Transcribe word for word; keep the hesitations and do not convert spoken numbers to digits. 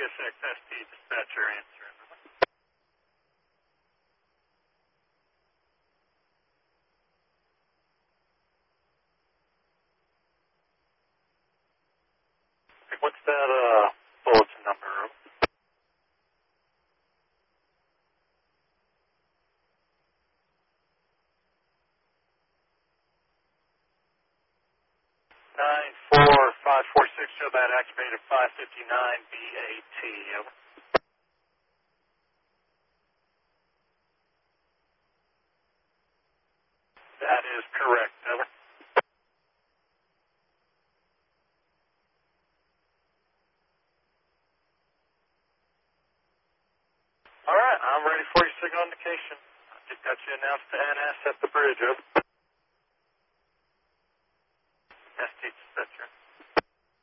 Sirius X S T dispatcher answer. What's that uh, bulletin number? nine four five four six, show that activated five fifty-nine B A T. Over. That is correct. Over. All right, I'm ready for your signal indication. I just got you announced to N S at the bridge. Over.